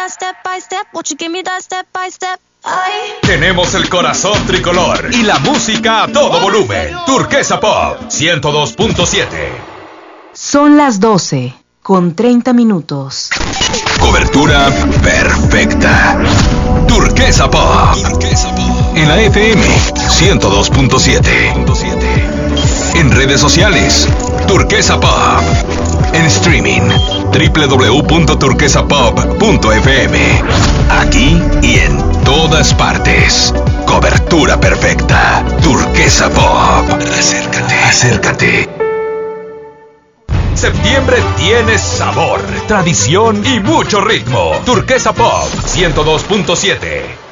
that step by step? Won't you give me that step by step? Tenemos el corazón tricolor y la música a todo volumen. Turquesa Pop 102.7. Son las 12:30. Cobertura perfecta. Turquesa Pop. En la FM 102.7. En redes sociales, Turquesa Pop. En streaming, www.turquesapop.fm. Aquí y en todas partes. Cobertura perfecta. Turquesa Pop. Acércate. Septiembre tiene sabor, tradición y mucho ritmo. Turquesa Pop 102.7.